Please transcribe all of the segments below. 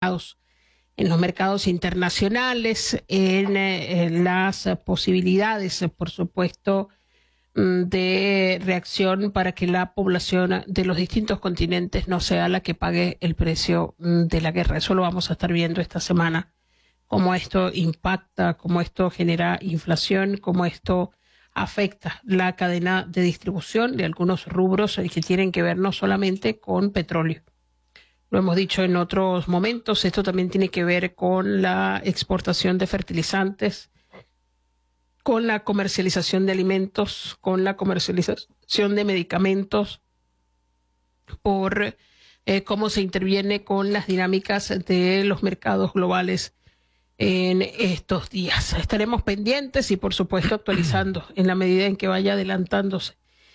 en los mercados internacionales, en las posibilidades, por supuesto, de reacción para que la población de los distintos continentes no sea la que pague el precio de la guerra. Eso lo vamos a estar viendo esta semana, cómo esto impacta, cómo esto genera inflación, cómo esto afecta la cadena de distribución de algunos rubros que tienen que ver no solamente con petróleo. Lo hemos dicho en otros momentos, esto también tiene que ver con la exportación de fertilizantes, con la comercialización de alimentos, con la comercialización de medicamentos, por cómo se interviene con las dinámicas de los mercados globales en estos días. Estaremos pendientes y, por supuesto, actualizando en la medida en que vaya adelantándose.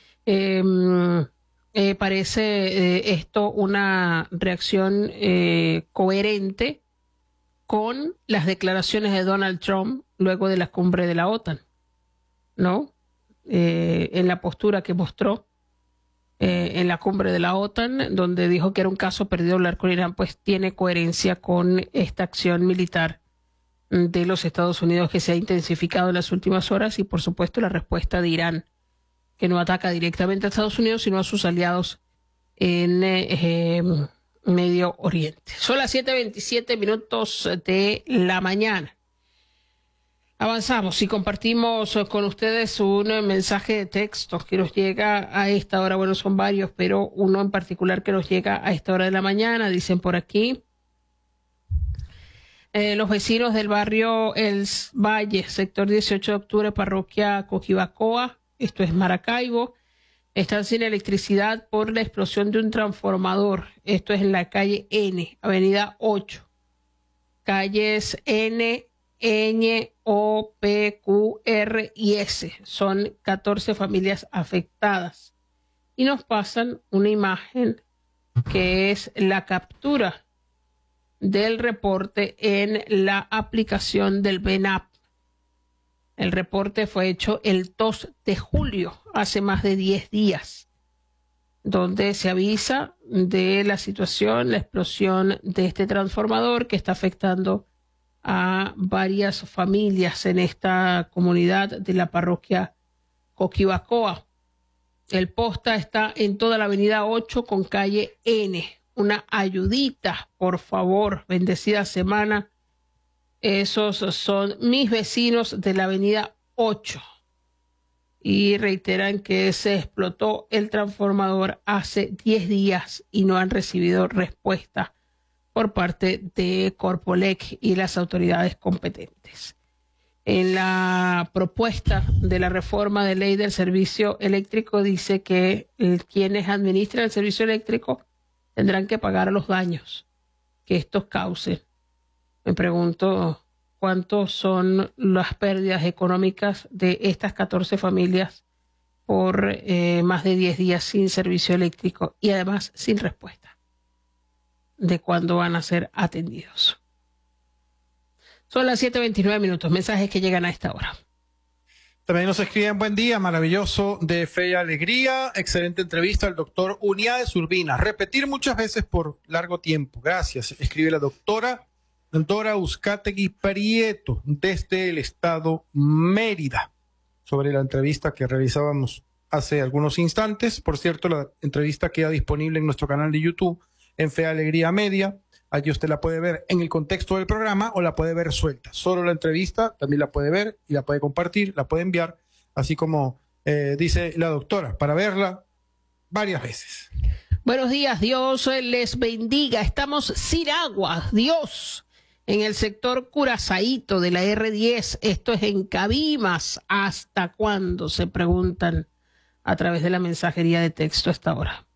Parece esto una reacción coherente con las declaraciones de Donald Trump luego de la cumbre de la OTAN, ¿no? En la postura que mostró en la cumbre de la OTAN, donde dijo que era un caso perdido hablar con Irán, pues tiene coherencia con esta acción militar de los Estados Unidos que se ha intensificado en las últimas horas y, por supuesto, la respuesta de Irán, que no ataca directamente a Estados Unidos, sino a sus aliados en Medio Oriente. Son las 7:27 de la mañana. Avanzamos y compartimos con ustedes un mensaje de texto que nos llega a esta hora. Bueno, son varios, pero uno en particular que nos llega a esta hora de la mañana. Dicen por aquí, los vecinos del barrio El Valle, sector 18 de octubre, parroquia Coquibacoa, esto es Maracaibo, están sin electricidad por la explosión de un transformador. Esto es en la calle N, avenida 8, calles N, O, P, Q, R y S. Son 14 familias afectadas. Y nos pasan una imagen que es la captura del reporte en la aplicación del BENAP. El reporte fue hecho el 2 de julio, hace más de 10 días, donde se avisa de la situación, la explosión de este transformador que está afectando a varias familias en esta comunidad de la parroquia Coquibacoa. El posta está en toda la avenida 8 con calle N. Una ayudita, por favor, bendecida semana. Esos son mis vecinos de la avenida 8. Y reiteran que se explotó el transformador hace 10 días y no han recibido respuesta por parte de Corpolec y las autoridades competentes. En la propuesta de la reforma de ley del servicio eléctrico dice que quienes administran el servicio eléctrico tendrán que pagar los daños que estos causen. Me pregunto cuántos son las pérdidas económicas de estas 14 familias por más de 10 días sin servicio eléctrico y además sin respuesta de cuándo van a ser atendidos. Son las 7:29, mensajes que llegan a esta hora. También nos escriben: buen día, maravilloso, de fe y alegría, excelente entrevista al doctor Uniades Urbina, repetir muchas veces por largo tiempo, gracias, escribe la doctora Uzcategui Prieto desde el estado Mérida, sobre la entrevista que realizábamos hace algunos instantes. Por cierto, la entrevista queda disponible en nuestro canal de YouTube en Fe Alegría Media. Allí usted la puede ver en el contexto del programa o la puede ver suelta. Solo la entrevista también la puede ver y la puede compartir, la puede enviar, así como dice la doctora, para verla varias veces. Buenos días, Dios les bendiga. Estamos sin agua, Dios, en el sector Curazaíto de la R10. Esto es en Cabimas. ¿Hasta cuándo? Se preguntan a través de la mensajería de texto a esta hora.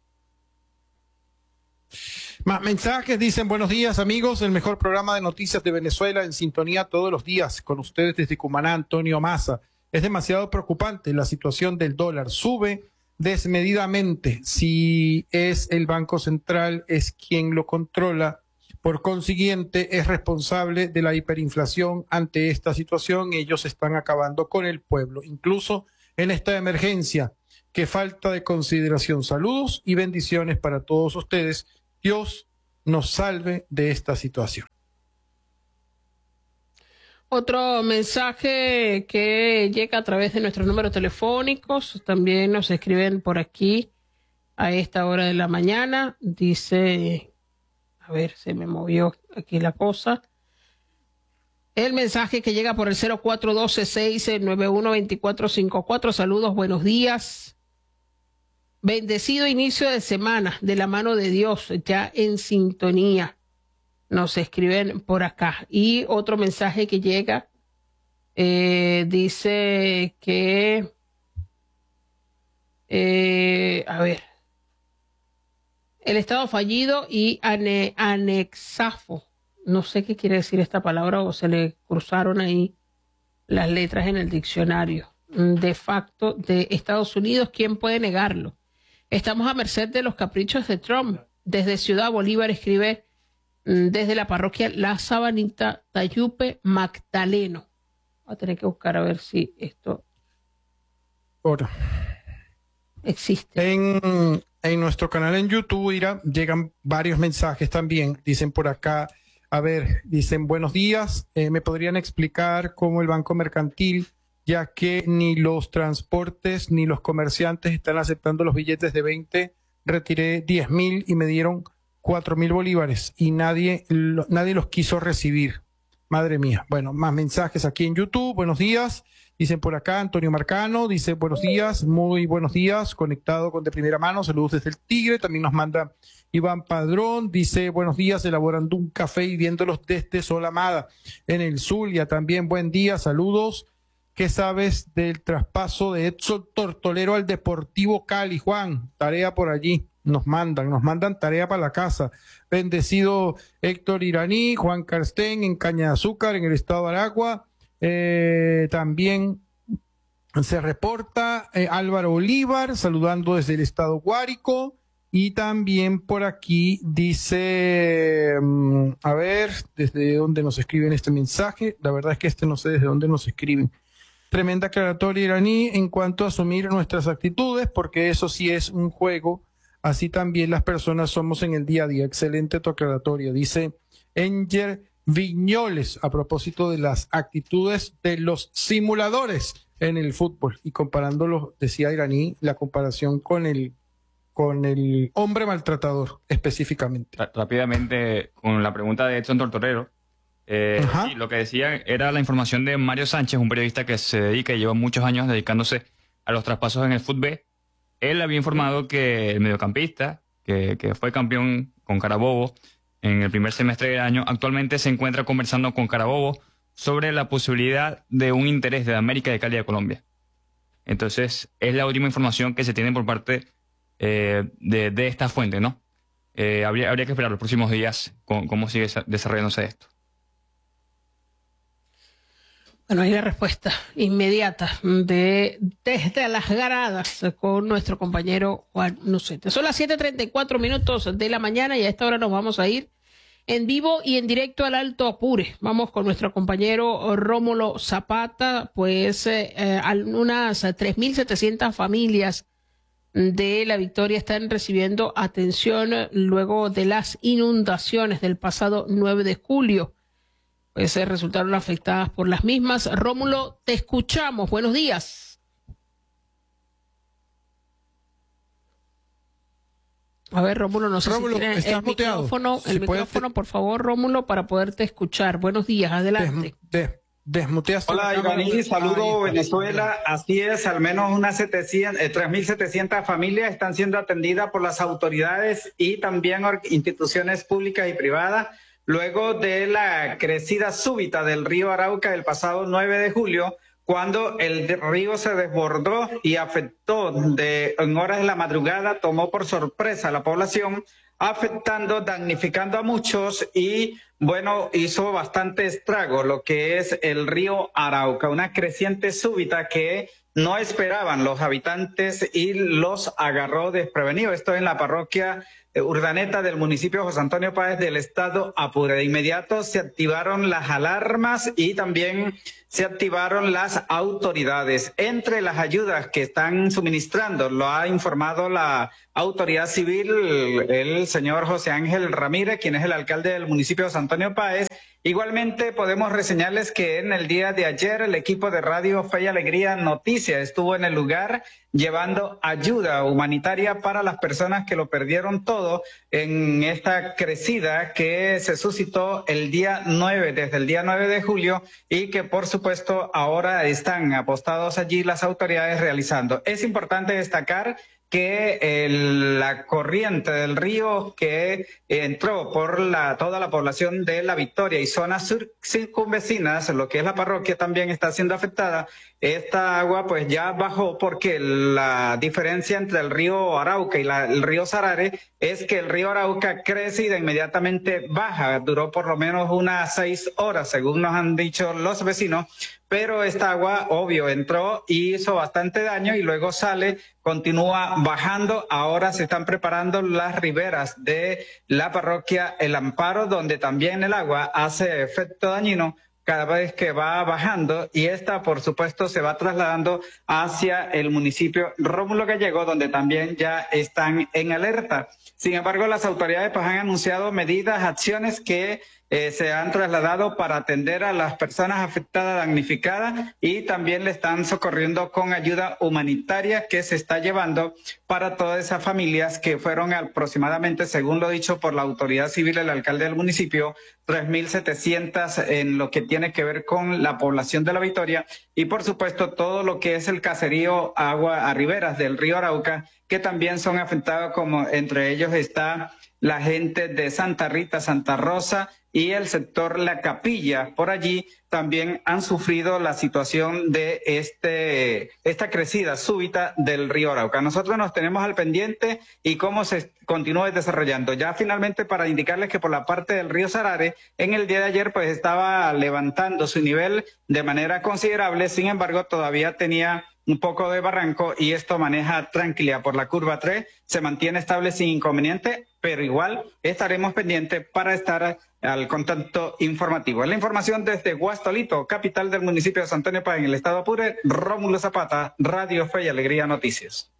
Más mensajes, dicen: buenos días, amigos, el mejor programa de noticias de Venezuela, en sintonía todos los días con ustedes desde Cumaná, Antonio Massa. Es demasiado preocupante la situación del dólar, sube desmedidamente. Si es el Banco Central es quien lo controla, por consiguiente es responsable de la hiperinflación. Ante esta situación ellos están acabando con el pueblo, incluso en esta emergencia. Qué falta de consideración. Saludos y bendiciones para todos ustedes. Dios nos salve de esta situación. Otro mensaje que llega a través de nuestros números telefónicos, también nos escriben por aquí a esta hora de la mañana. Dice, a ver, se me movió aquí la cosa. El mensaje que llega por el 0412-691-2454. Saludos, buenos días. Bendecido inicio de semana de la mano de Dios, ya en sintonía. Nos escriben por acá. Y otro mensaje que llega dice que, a ver, el Estado fallido y anexafo. No sé qué quiere decir esta palabra o se le cruzaron ahí las letras en el diccionario. De facto de Estados Unidos, ¿quién puede negarlo? Estamos a merced de los caprichos de Trump. Desde Ciudad Bolívar escribe desde la parroquia La Sabanita, Tayupe, Magdaleno. Voy a tener que buscar a ver si esto Ahora, existe. en nuestro canal en YouTube, Ira, llegan varios mensajes también. Dicen por acá, a ver, dicen buenos días, ¿me podrían explicar cómo el Banco Mercantil, ya que ni los transportes ni los comerciantes están aceptando los billetes de 20, retiré 10.000 y me dieron 4.000 bolívares y nadie los quiso recibir? Madre mía. Bueno, más mensajes aquí en YouTube. Buenos días. Dicen por acá Antonio Marcano, dice buenos días, muy buenos días, conectado con De Primera Mano, saludos desde el Tigre. También nos manda Iván Padrón, dice buenos días, elaborando un café y viéndolos desde Solamada, en el Zulia. También buen día, saludos. ¿Qué sabes del traspaso de Edson Tortolero al Deportivo Cali, Juan? Tarea por allí. Nos mandan tarea para la casa. Bendecido Héctor Iraní, Juan Carstén en Caña de Azúcar, en el estado de Aragua. También se reporta Álvaro Bolívar, saludando desde el estado Guárico. Y también por aquí dice, a ver, desde dónde nos escriben este mensaje. La verdad es que no sé desde dónde nos escriben. Tremenda aclaratoria, Iraní, en cuanto a asumir nuestras actitudes, porque eso sí es un juego. Así también las personas somos en el día a día. Excelente tu aclaratoria. Dice Enger Viñoles, a propósito de las actitudes de los simuladores en el fútbol. Y comparándolos, decía Iraní, la comparación con el hombre maltratador, específicamente. Rápidamente, con la pregunta de Edson Tortorero, sí, lo que decía era la información de Mario Sánchez, un periodista que se dedica y lleva muchos años dedicándose a los traspasos en el fútbol. Él había informado que el mediocampista, que fue campeón con Carabobo en el primer semestre del año, actualmente se encuentra conversando con Carabobo sobre la posibilidad de un interés de América de Cali a Colombia. Entonces, es la última información que se tiene por parte de esta fuente, ¿no? Habría que esperar los próximos días cómo sigue desarrollándose esto. Bueno, hay la respuesta inmediata desde las gradas con nuestro compañero Juan Nucete. Son las 7:34 de la mañana y a esta hora nos vamos a ir en vivo y en directo al Alto Apure. Vamos con nuestro compañero Rómulo Zapata, pues unas 3.700 familias de La Victoria están recibiendo atención luego de las inundaciones del pasado 9 de julio. Pues resultaron afectadas por las mismas. Rómulo, te escuchamos. Buenos días. A ver, Rómulo, no sé Rómulo, si tiene estás muteado. el micrófono, por favor, Rómulo, para poderte escuchar. Buenos días, adelante. Desmuteaste. Hola, Iván, saludo Venezuela. Así es, al menos unas 3.700 familias están siendo atendidas por las autoridades y también instituciones públicas y privadas. Luego de la crecida súbita del río Arauca el pasado 9 de julio, cuando el río se desbordó y afectó en horas de la madrugada, tomó por sorpresa a la población, afectando, damnificando a muchos y, bueno, hizo bastante estrago lo que es el río Arauca, una creciente súbita que no esperaban los habitantes y los agarró desprevenidos. Esto en la parroquia Urdaneta del municipio José Antonio Páez del estado Apure. De inmediato se activaron las alarmas y también se activaron las autoridades. Entre las ayudas que están suministrando, lo ha informado la autoridad civil, el señor José Ángel Ramírez, quien es el alcalde del municipio de José Antonio Páez, Igualmente podemos reseñarles que en el día de ayer el equipo de Radio Fe y Alegría Noticias estuvo en el lugar llevando ayuda humanitaria para las personas que lo perdieron todo en esta crecida que se suscitó el día 9, desde el día 9 de julio, y que por supuesto ahora están apostados allí las autoridades realizando. Es importante destacar que la corriente del río que entró por toda la población de La Victoria y zonas circunvecinas, lo que es la parroquia, también está siendo afectada. Esta agua pues ya bajó porque la diferencia entre el río Arauca y el río Sarare es que el río Arauca crece y de inmediatamente baja. Duró por lo menos unas 6 horas, según nos han dicho los vecinos, pero esta agua, obvio, entró y hizo bastante daño y luego sale, continúa bajando. Ahora se están preparando las riberas de la parroquia El Amparo, donde también el agua hace efecto dañino cada vez que va bajando, y esta, por supuesto, se va trasladando hacia el municipio Rómulo Gallego, donde también ya están en alerta. Sin embargo, las autoridades pues han anunciado medidas, acciones que se han trasladado para atender a las personas afectadas, damnificadas, y también le están socorriendo con ayuda humanitaria que se está llevando para todas esas familias que fueron aproximadamente, según lo dicho por la autoridad civil, el alcalde del municipio, 3.700 en lo que tiene que ver con la población de La Victoria, y por supuesto todo lo que es el caserío agua a riberas del río Arauca, que también son afectados, como entre ellos está la gente de Santa Rita, Santa Rosa y el sector La Capilla. Por allí también han sufrido la situación de esta crecida súbita del río Arauca. Nosotros nos tenemos al pendiente y cómo se continúa desarrollando. Ya finalmente, para indicarles que por la parte del río Sarare, en el día de ayer pues estaba levantando su nivel de manera considerable, sin embargo todavía tenía un poco de barranco y esto maneja tranquilidad por la curva 3, se mantiene estable sin inconveniente, pero igual estaremos pendientes para estar al contacto informativo. La información desde Guastolito, capital del municipio de San Antonio Páez, en el estado Apure, Rómulo Zapata, Radio Fe y Alegría Noticias.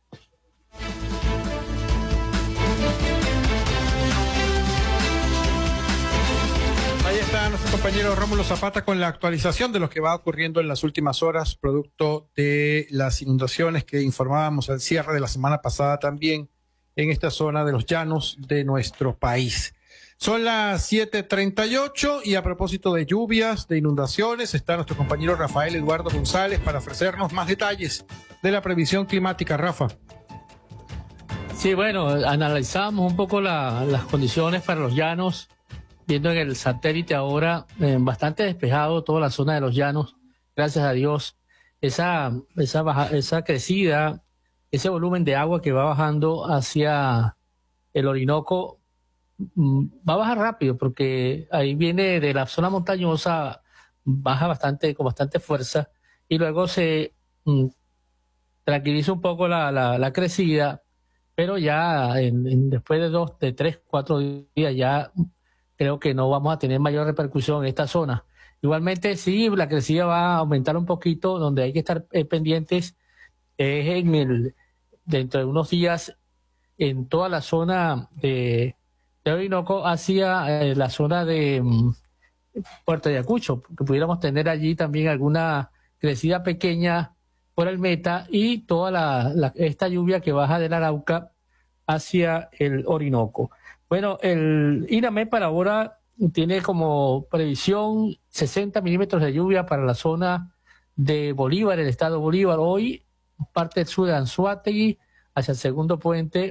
Ahí está nuestro compañero Rómulo Zapata con la actualización de lo que va ocurriendo en las últimas horas, producto de las inundaciones que informábamos al cierre de la semana pasada también en esta zona de los llanos de nuestro país. Son las 7:38 y a propósito de lluvias, de inundaciones, está nuestro compañero Rafael Eduardo González para ofrecernos más detalles de la previsión climática. Rafa. Sí, bueno, analizamos un poco las condiciones para los llanos, viendo en el satélite ahora bastante despejado toda la zona de los llanos, gracias a Dios. Esa crecida, ese volumen de agua que va bajando hacia el Orinoco va a bajar rápido, porque ahí viene de la zona montañosa, baja con bastante fuerza, y luego se tranquiliza un poco la crecida, pero ya después de 3, 4 días ya creo que no vamos a tener mayor repercusión en esta zona. Igualmente, sí, la crecida va a aumentar un poquito, donde hay que estar pendientes dentro de unos días en toda la zona de Orinoco hacia la zona de Puerto Ayacucho, que pudiéramos tener allí también alguna crecida pequeña por el Meta, y toda esta lluvia que baja del Arauca hacia el Orinoco. Bueno, el INAMED para ahora tiene como previsión 60 milímetros de lluvia para la zona de Bolívar, el estado Bolívar. Hoy, parte del sur de Anzoátegui, hacia el segundo puente.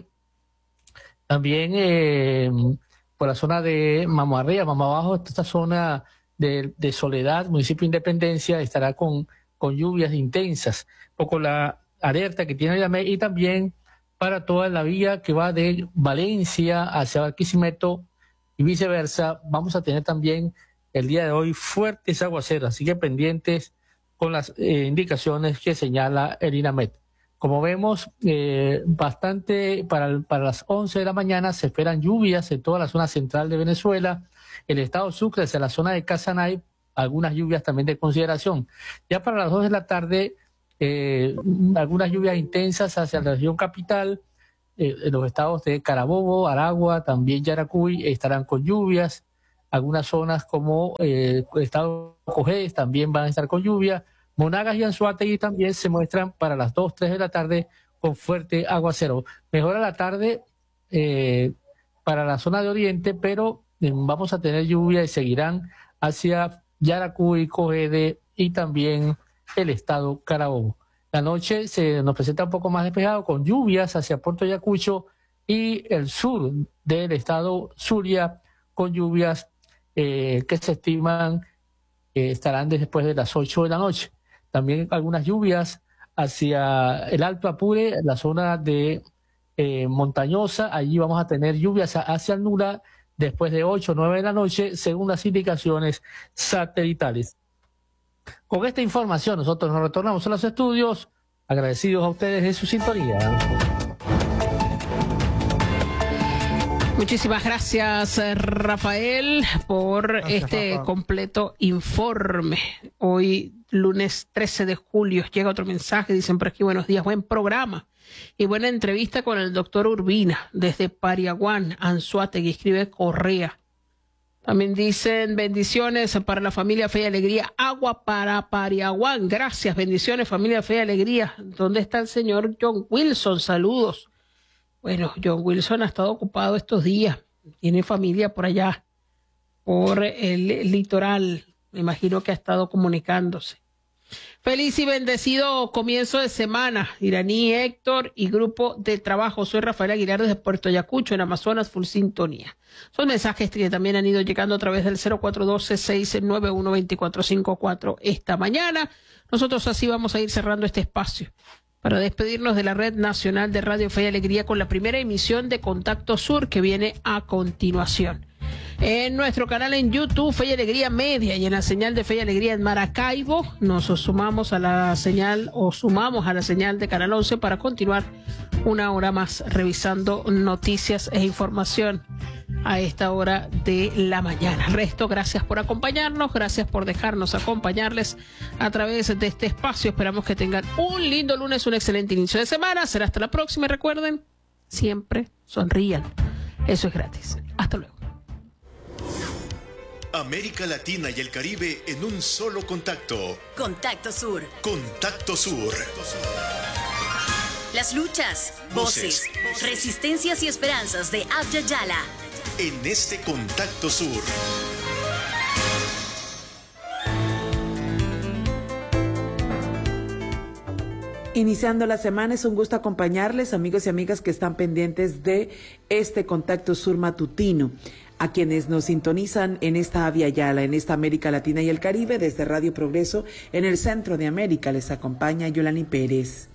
También por la zona de Mamo Arriba, Mamo Abajo, esta zona de Soledad, municipio de Independencia, estará con lluvias intensas. Un poco la alerta que tiene el INAMED, y también para toda la vía que va de Valencia hacia Barquisimeto y viceversa, vamos a tener también el día de hoy fuertes aguaceros, así que pendientes con las indicaciones que señala el INAMED. Como vemos, bastante para las 11 de la mañana se esperan lluvias en toda la zona central de Venezuela, el estado Sucre, hacia la zona de Casanay, algunas lluvias también de consideración. Ya para las 2 de la tarde, algunas lluvias intensas hacia la región capital, en los estados de Carabobo, Aragua, también Yaracuy, estarán con lluvias, Algunas zonas como el estado Cojedes también van a estar con lluvia. Monagas y Anzoátegui también se muestran para las 2, 3 de la tarde con fuerte aguacero. Mejora la tarde para la zona de oriente, pero vamos a tener lluvia y seguirán hacia Yaracuy, Cogede y también el estado Carabobo. La noche se nos presenta un poco más despejado con lluvias hacia Puerto Ayacucho y el sur del estado Zulia con lluvias que se estiman estarán después de las 8 de la noche. También algunas lluvias hacia el Alto Apure, la zona de montañosa. Allí vamos a tener lluvias hacia el Nula después de 8 o 9 de la noche, según las indicaciones satelitales. Con esta información nosotros nos retornamos a los estudios, agradecidos a ustedes de su sintonía. Muchísimas gracias, Rafael, por este completo informe. Hoy, lunes 13 de julio, llega otro mensaje, dicen por aquí, buenos días, buen programa y buena entrevista con el doctor Urbina desde Pariaguán, Anzoátegui, escribe Correa. También dicen bendiciones para la familia Fe y Alegría, agua para Pariaguán. Gracias, bendiciones familia Fe y Alegría. ¿Dónde está el señor John Wilson? Saludos. Bueno, John Wilson ha estado ocupado estos días, tiene familia por allá, por el litoral, me imagino que ha estado comunicándose. Feliz y bendecido comienzo de semana, Iraní, Héctor y grupo de trabajo. Soy Rafael Aguilar desde Puerto Ayacucho, en Amazonas, full sintonía. Son mensajes que también han ido llegando a través del 0412-691-2454 esta mañana. Nosotros así vamos a ir cerrando este espacio para despedirnos de la Red Nacional de Radio Fe y Alegría con la primera emisión de Contacto Sur que viene a continuación. En nuestro canal en YouTube, Fe y Alegría Media, y en la señal de Fe y Alegría en Maracaibo, nos sumamos a la señal de Canal 11 para continuar una hora más revisando noticias e información a esta hora de la mañana. Resto, gracias por acompañarnos, gracias por dejarnos acompañarles a través de este espacio. Esperamos que tengan un lindo lunes, un excelente inicio de semana. Será hasta la próxima y recuerden, siempre sonrían. Eso es gratis. Hasta luego. América Latina y el Caribe en un solo contacto. Contacto Sur. Contacto Sur. Las luchas, voces, resistencias y esperanzas de Abya Yala. En este Contacto Sur. Iniciando la semana, es un gusto acompañarles, amigos y amigas que están pendientes de este Contacto Sur matutino. A quienes nos sintonizan en esta Abya Yala, en esta América Latina y el Caribe, desde Radio Progreso, en el centro de América, les acompaña Yolani Pérez.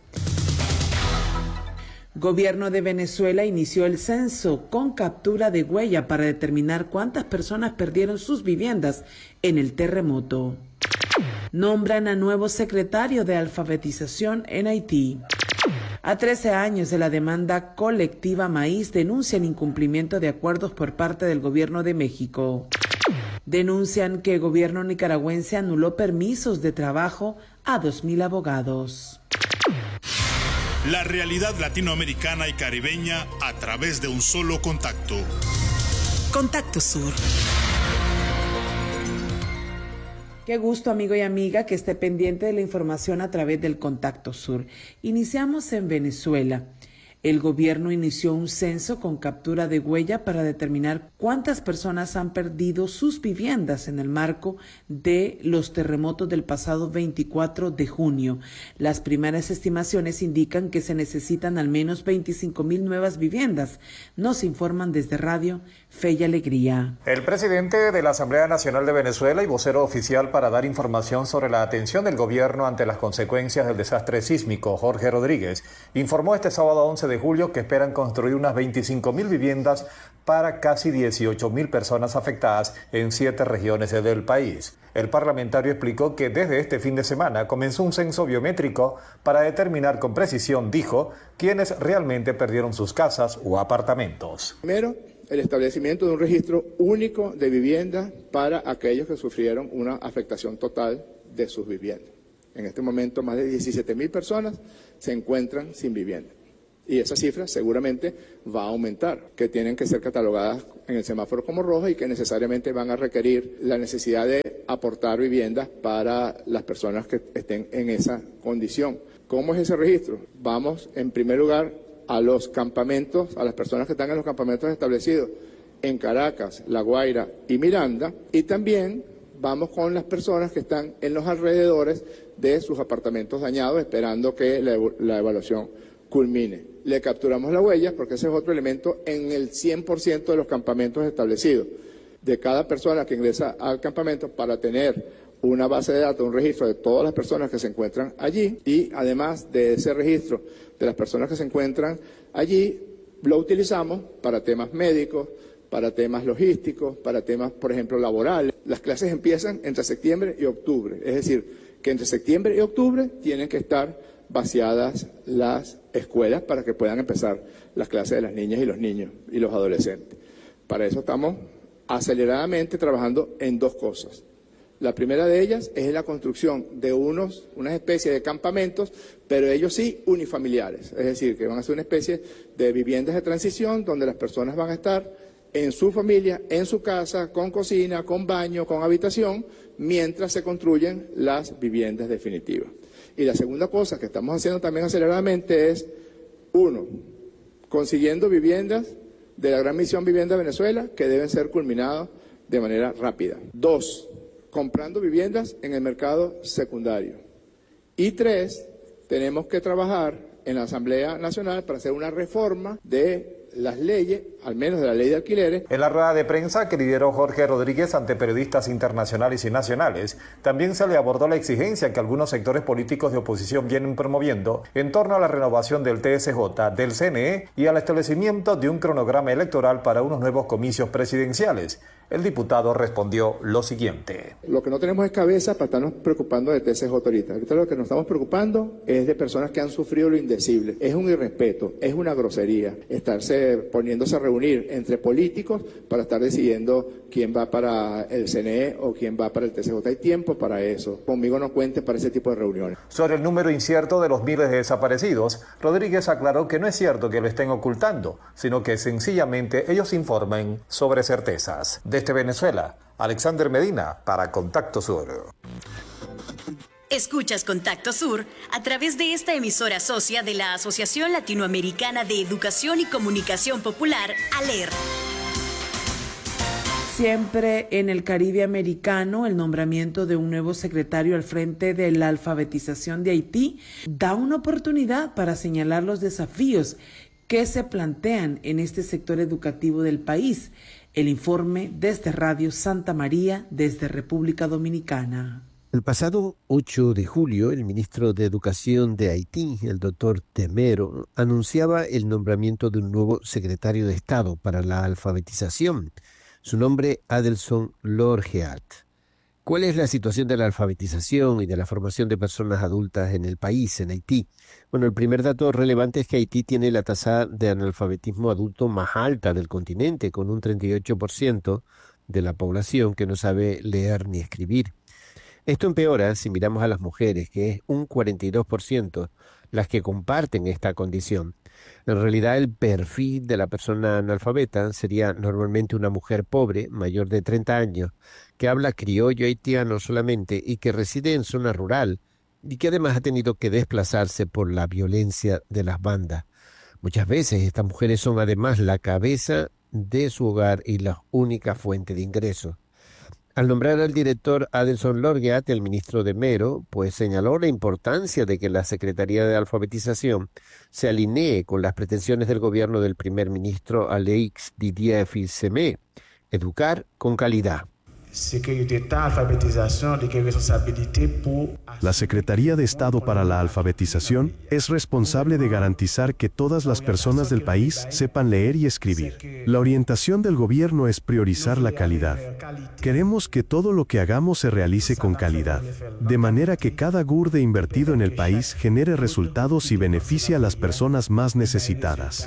Gobierno de Venezuela inició el censo con captura de huella para determinar cuántas personas perdieron sus viviendas en el terremoto. Nombran a nuevo secretario de alfabetización en Haití. A 13 años de la demanda colectiva Maíz, denuncian incumplimiento de acuerdos por parte del gobierno de México. Denuncian que el gobierno nicaragüense anuló permisos de trabajo a 2,000 abogados. La realidad latinoamericana y caribeña a través de un solo contacto. Contacto Sur. Qué gusto, amigo y amiga, que esté pendiente de la información a través del Contacto Sur. Iniciamos en Venezuela. El gobierno inició un censo con captura de huella para determinar cuántas personas han perdido sus viviendas en el marco de los terremotos del pasado 24 de junio. Las primeras estimaciones indican que se necesitan al menos 25,000 nuevas viviendas. Nos informan desde Radio Fe y Alegría. El presidente de la Asamblea Nacional de Venezuela y vocero oficial para dar información sobre la atención del gobierno ante las consecuencias del desastre sísmico, Jorge Rodríguez, informó este sábado 11 de julio que esperan construir unas 25,000 viviendas para casi 18,000 personas afectadas en 7 regiones del país. El parlamentario explicó que desde este fin de semana comenzó un censo biométrico para determinar con precisión, dijo, quiénes realmente perdieron sus casas o apartamentos. Primero, el establecimiento de un registro único de vivienda para aquellos que sufrieron una afectación total de sus viviendas. En este momento, más de 17,000 personas se encuentran sin vivienda. Y esa cifra seguramente va a aumentar, que tienen que ser catalogadas en el semáforo como roja y que necesariamente van a requerir la necesidad de aportar viviendas para las personas que estén en esa condición. ¿Cómo es ese registro? Vamos, en primer lugar, a los campamentos, a las personas que están en los campamentos establecidos en Caracas, La Guaira y Miranda, y también vamos con las personas que están en los alrededores de sus apartamentos dañados, esperando que la evaluación culmine. Le capturamos la huella, porque ese es otro elemento, en el 100% de los campamentos establecidos. De cada persona que ingresa al campamento, para tener una base de datos, un registro de todas las personas que se encuentran allí, y además de ese registro de las personas que se encuentran allí, lo utilizamos para temas médicos, para temas logísticos, para temas, por ejemplo, laborales. Las clases empiezan entre septiembre y octubre, es decir, que entre septiembre y octubre tienen que estar vaciadas las escuelas para que puedan empezar las clases de las niñas y los niños y los adolescentes. Para eso estamos aceleradamente trabajando en dos cosas. La primera de ellas es la construcción de unas especies de campamentos, pero ellos sí unifamiliares, es decir, que van a ser una especie de viviendas de transición donde las personas van a estar en su familia, en su casa, con cocina, con baño, con habitación, mientras se construyen las viviendas definitivas. Y la segunda cosa que estamos haciendo también aceleradamente es, uno, consiguiendo viviendas de la Gran Misión Vivienda Venezuela que deben ser culminadas de manera rápida. Dos, comprando viviendas en el mercado secundario. Y tres, tenemos que trabajar en la Asamblea Nacional para hacer una reforma de las leyes, al menos de la ley de alquileres. En la rueda de prensa que lideró Jorge Rodríguez ante periodistas internacionales y nacionales, también se le abordó la exigencia que algunos sectores políticos de oposición vienen promoviendo en torno a la renovación del TSJ, del CNE y al establecimiento de un cronograma electoral para unos nuevos comicios presidenciales. El diputado respondió lo siguiente. Lo que no tenemos es cabeza para estarnos preocupando de TSJ ahorita. Ahorita lo que nos estamos preocupando es de personas que han sufrido lo indecible. Es un irrespeto, es una grosería poniéndose a reunir entre políticos para estar decidiendo quién va para el CNE o quién va para el TSJ. Hay tiempo para eso. Conmigo no cuente para ese tipo de reuniones. Sobre el número incierto de los miles de desaparecidos, Rodríguez aclaró que no es cierto que lo estén ocultando, sino que sencillamente ellos informan sobre certezas. Desde Venezuela, Alexander Medina para Contacto Sur. Escuchas Contacto Sur a través de esta emisora socia de la Asociación Latinoamericana de Educación y Comunicación Popular, ALER. Siempre en el Caribe americano, el nombramiento de un nuevo secretario al frente de la alfabetización de Haití da una oportunidad para señalar los desafíos que se plantean en este sector educativo del país. El informe desde Radio Santa María, desde República Dominicana. El pasado 8 de julio, el ministro de Educación de Haití, el doctor Temero, anunciaba el nombramiento de un nuevo secretario de Estado para la alfabetización. Su nombre, Adelson Lorgeat. ¿Cuál es la situación de la alfabetización y de la formación de personas adultas en el país, en Haití? Bueno, el primer dato relevante es que Haití tiene la tasa de analfabetismo adulto más alta del continente, con un 38% de la población que no sabe leer ni escribir. Esto empeora si miramos a las mujeres, que es un 42% las que comparten esta condición. En realidad, el perfil de la persona analfabeta sería normalmente una mujer pobre, mayor de 30 años, que habla criollo haitiano solamente y que reside en zona rural y que además ha tenido que desplazarse por la violencia de las bandas. Muchas veces estas mujeres son además la cabeza de su hogar y la única fuente de ingresos. Al nombrar al director Adelson Lorgeat, el ministro de Mero, pues señaló la importancia de que la Secretaría de Alfabetización se alinee con las pretensiones del gobierno del primer ministro Aleix Didier Fils-Aimé, educar con calidad. La Secretaría de Estado para la Alfabetización es responsable de garantizar que todas las personas del país sepan leer y escribir. La orientación del gobierno es priorizar la calidad. Queremos que todo lo que hagamos se realice con calidad, de manera que cada gurde invertido en el país genere resultados y beneficie a las personas más necesitadas.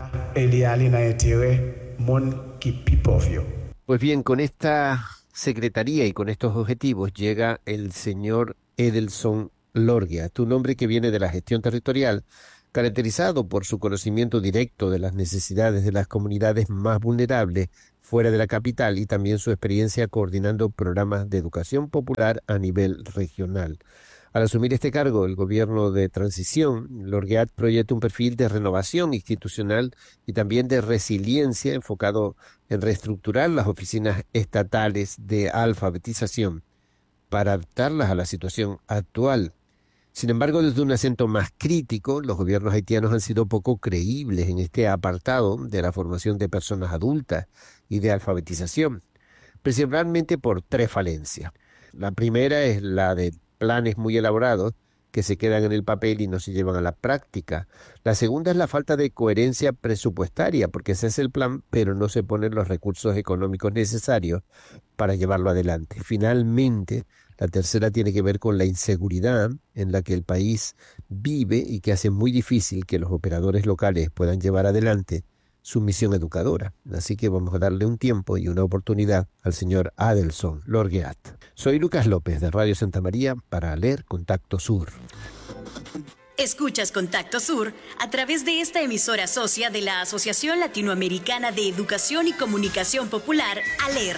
Pues bien, con esta secretaría y con estos objetivos llega el señor Adelson Lorgeat, un hombre que viene de la gestión territorial, caracterizado por su conocimiento directo de las necesidades de las comunidades más vulnerables fuera de la capital y también su experiencia coordinando programas de educación popular a nivel regional. Al asumir este cargo, el gobierno de transición, Lorgueat proyecta un perfil de renovación institucional y también de resiliencia enfocado en reestructurar las oficinas estatales de alfabetización para adaptarlas a la situación actual. Sin embargo, desde un acento más crítico, los gobiernos haitianos han sido poco creíbles en este apartado de la formación de personas adultas y de alfabetización, principalmente por 3 falencias. La primera es la de planes muy elaborados que se quedan en el papel y no se llevan a la práctica. La segunda es la falta de coherencia presupuestaria, porque se hace el plan, pero no se ponen los recursos económicos necesarios para llevarlo adelante. Finalmente, la tercera tiene que ver con la inseguridad en la que el país vive y que hace muy difícil que los operadores locales puedan llevar adelante su misión educadora. Así que vamos a darle un tiempo y una oportunidad al señor Adelson Lorgueat. Soy Lucas López de Radio Santa María para leer Contacto Sur. Escuchas Contacto Sur a través de esta emisora socia de la Asociación Latinoamericana de Educación y Comunicación Popular, ALER.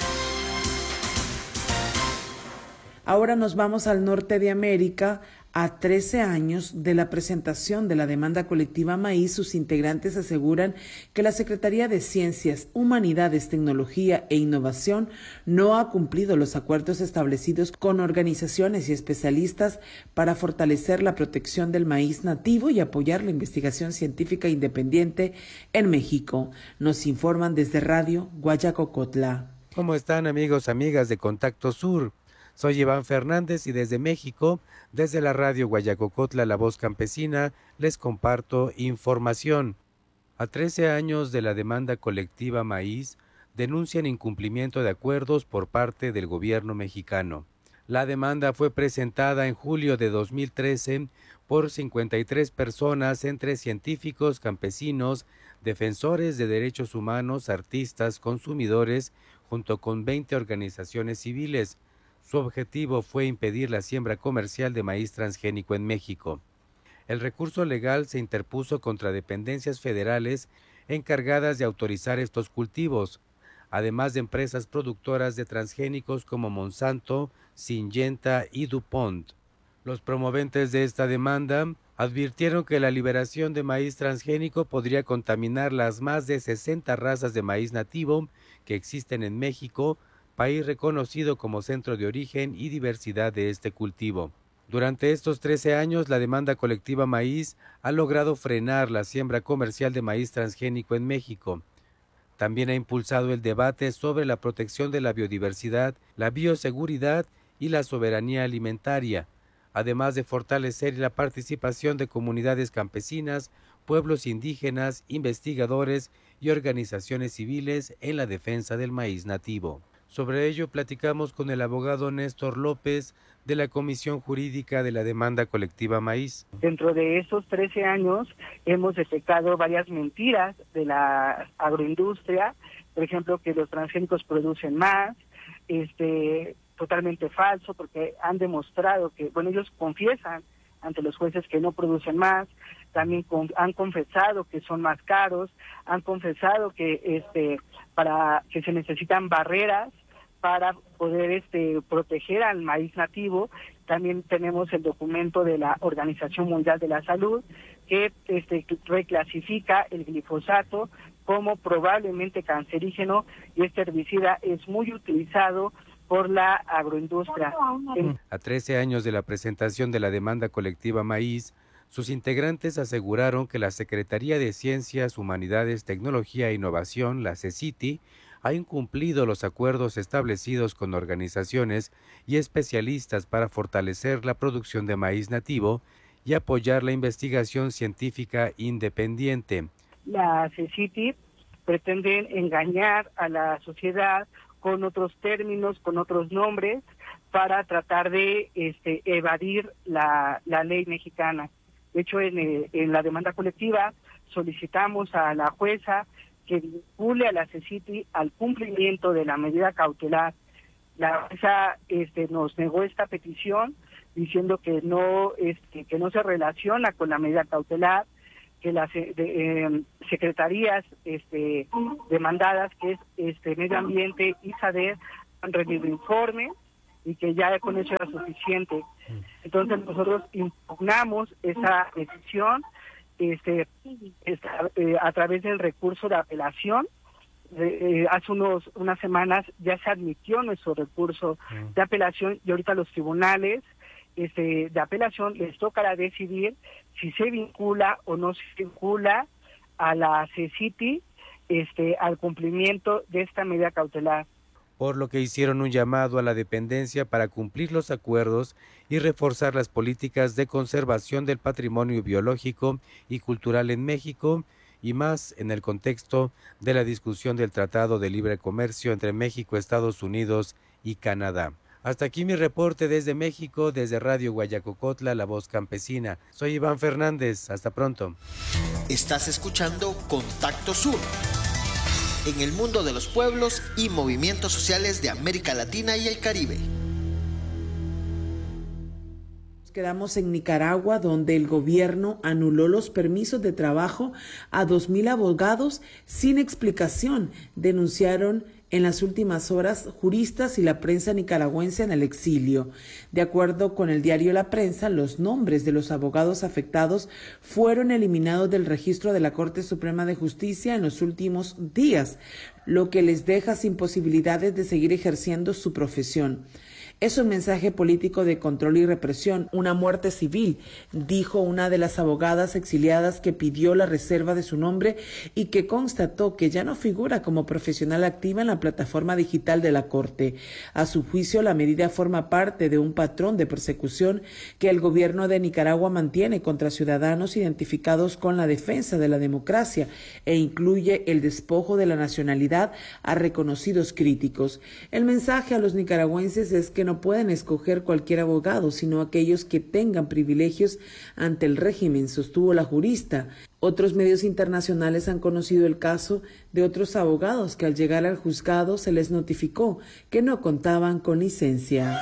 Ahora nos vamos al norte de América. A 13 años de la presentación de la demanda colectiva Maíz, sus integrantes aseguran que la Secretaría de Ciencias, Humanidades, Tecnología e Innovación no ha cumplido los acuerdos establecidos con organizaciones y especialistas para fortalecer la protección del maíz nativo y apoyar la investigación científica independiente en México. Nos informan desde Radio Guayacocotla. ¿Cómo están, amigos, amigas de Contacto Sur? Soy Iván Fernández y desde México, desde la radio Guayacocotla, La Voz Campesina, les comparto información. A 13 años de la demanda colectiva Maíz, denuncian incumplimiento de acuerdos por parte del gobierno mexicano. La demanda fue presentada en julio de 2013 por 53 personas, entre científicos, campesinos, defensores de derechos humanos, artistas, consumidores, junto con 20 organizaciones civiles. Su objetivo fue impedir la siembra comercial de maíz transgénico en México. El recurso legal se interpuso contra dependencias federales encargadas de autorizar estos cultivos, además de empresas productoras de transgénicos como Monsanto, Syngenta y DuPont. Los promoventes de esta demanda advirtieron que la liberación de maíz transgénico podría contaminar las más de 60 razas de maíz nativo que existen en México, país reconocido como centro de origen y diversidad de este cultivo. Durante estos 13 años, la demanda colectiva Maíz ha logrado frenar la siembra comercial de maíz transgénico en México. También ha impulsado el debate sobre la protección de la biodiversidad, la bioseguridad y la soberanía alimentaria, además de fortalecer la participación de comunidades campesinas, pueblos indígenas, investigadores y organizaciones civiles en la defensa del maíz nativo. Sobre ello platicamos con el abogado Néstor López de la Comisión Jurídica de la Demanda Colectiva Maíz. Dentro de estos 13 años hemos detectado varias mentiras de la agroindustria, por ejemplo, que los transgénicos producen más, totalmente falso, porque han demostrado que, ellos confiesan ante los jueces que no producen más, también han confesado que son más caros, han confesado que para que se necesitan barreras para poder proteger al maíz nativo. También tenemos el documento de la Organización Mundial de la Salud que reclasifica el glifosato como probablemente cancerígeno, y este herbicida es muy utilizado por la agroindustria. A 13 años de la presentación de la demanda colectiva Maíz, sus integrantes aseguraron que la Secretaría de Ciencias, Humanidades, Tecnología e Innovación, la CECITI, ha incumplido los acuerdos establecidos con organizaciones y especialistas para fortalecer la producción de maíz nativo y apoyar la investigación científica independiente. La CECITI pretende engañar a la sociedad con otros términos, con otros nombres, para tratar de evadir la ley mexicana. De hecho, en la demanda colectiva solicitamos a la jueza que vincule a la CECITI al cumplimiento de la medida cautelar. La jueza nos negó esta petición diciendo que no se relaciona con la medida cautelar, que las secretarías demandadas, que es Medio Ambiente y SADER, han rendido informes y que ya con eso era suficiente. Entonces nosotros impugnamos esa decisión a través del recurso de apelación. Hace unas semanas ya se admitió nuestro recurso de apelación y ahorita los tribunales de apelación les tocará decidir si se vincula o no se vincula a la CECITI al cumplimiento de esta medida cautelar. Por lo que hicieron un llamado a la dependencia para cumplir los acuerdos y reforzar las políticas de conservación del patrimonio biológico y cultural en México, y más en el contexto de la discusión del Tratado de Libre Comercio entre México, Estados Unidos y Canadá. Hasta aquí mi reporte desde México, desde Radio Guayacocotla, La Voz Campesina. Soy Iván Fernández, hasta pronto. Estás escuchando Contacto Sur, en el mundo de los pueblos y movimientos sociales de América Latina y el Caribe. Quedamos en Nicaragua, donde el gobierno anuló los permisos de trabajo a 2,000 abogados sin explicación, denunciaron en las últimas horas juristas y la prensa nicaragüense en el exilio. De acuerdo con el diario La Prensa, los nombres de los abogados afectados fueron eliminados del registro de la Corte Suprema de Justicia en los últimos días, lo que les deja sin posibilidades de seguir ejerciendo su profesión. Es un mensaje político de control y represión, una muerte civil, dijo una de las abogadas exiliadas que pidió la reserva de su nombre y que constató que ya no figura como profesional activa en la plataforma digital de la Corte. A su juicio, la medida forma parte de un patrón de persecución que el gobierno de Nicaragua mantiene contra ciudadanos identificados con la defensa de la democracia e incluye el despojo de la nacionalidad a reconocidos críticos. El mensaje a los nicaragüenses es que no pueden escoger cualquier abogado, sino aquellos que tengan privilegios ante el régimen, sostuvo la jurista. Otros medios internacionales han conocido el caso de otros abogados que al llegar al juzgado se les notificó que no contaban con licencia.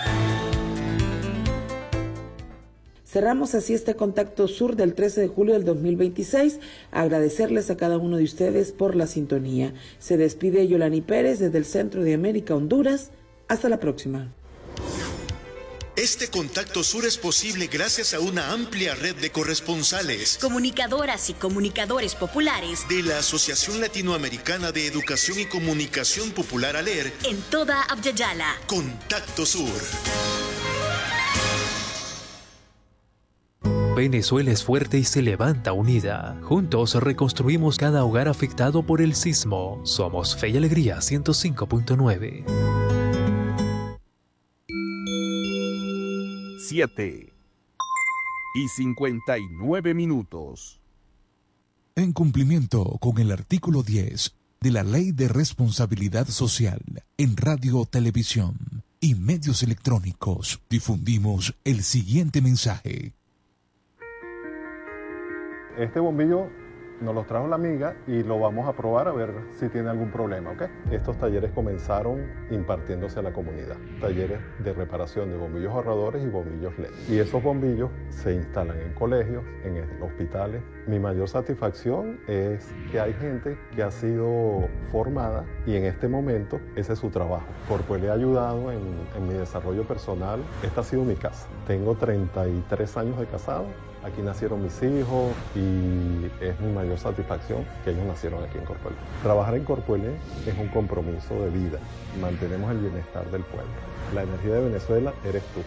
Cerramos así este Contacto Sur del 13 de julio del 2026. Agradecerles a cada uno de ustedes por la sintonía. Se despide Yolani Pérez desde el Centro de América, Honduras. Hasta la próxima. Este Contacto Sur es posible gracias a una amplia red de corresponsales, comunicadoras y comunicadores populares de la Asociación Latinoamericana de Educación y Comunicación Popular ALER en toda Abya-Yala. Contacto Sur. Venezuela es fuerte y se levanta unida. Juntos reconstruimos cada hogar afectado por el sismo. Somos Fe y Alegría 105.9. 7:59. En cumplimiento con el artículo 10 de la Ley de Responsabilidad Social en Radio, Televisión y Medios Electrónicos, difundimos el siguiente mensaje. Este bombillo nos lo trajo la amiga y lo vamos a probar a ver si tiene algún problema, ¿ok? Estos talleres comenzaron impartiéndose a la comunidad. Talleres de reparación de bombillos ahorradores y bombillos LED. Y esos bombillos se instalan en colegios, en hospitales. Mi mayor satisfacción es que hay gente que ha sido formada y en este momento ese es su trabajo. Porque le he ayudado en mi desarrollo personal. Esta ha sido mi casa. Tengo 33 años de casado. Aquí nacieron mis hijos y es mi mayor satisfacción que ellos nacieron aquí en Corpuelé. Trabajar en Corpuelé es un compromiso de vida. Mantenemos el bienestar del pueblo. La energía de Venezuela eres tú.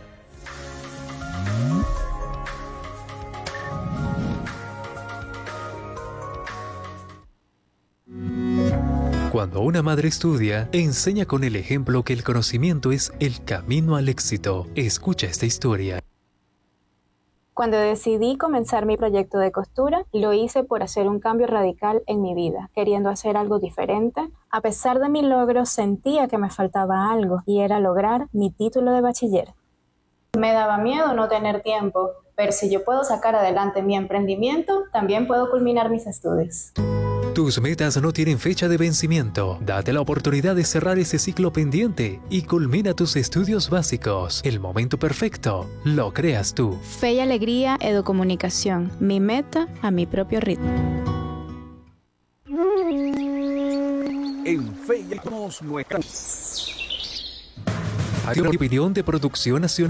Cuando una madre estudia, enseña con el ejemplo que el conocimiento es el camino al éxito. Escucha esta historia. Cuando decidí comenzar mi proyecto de costura, lo hice por hacer un cambio radical en mi vida, queriendo hacer algo diferente. A pesar de mi logro, sentía que me faltaba algo, y era lograr mi título de bachiller. Me daba miedo no tener tiempo, pero si yo puedo sacar adelante mi emprendimiento, también puedo culminar mis estudios. Tus metas no tienen fecha de vencimiento. Date la oportunidad de cerrar ese ciclo pendiente y culmina tus estudios básicos. El momento perfecto lo creas tú. Fe y Alegría Educomunicación. Mi meta a mi propio ritmo. En Fe y nuestra Hay una opinión de Producción Nacional.